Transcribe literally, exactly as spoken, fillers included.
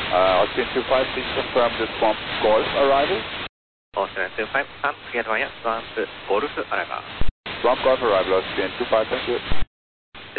Uh, Austrian two five, please confirm the swamp golf arrival. Austrian two five さん、次はやスワンプゴルフアライバー。 Swamp golf arrival, Austrian two five, thank you.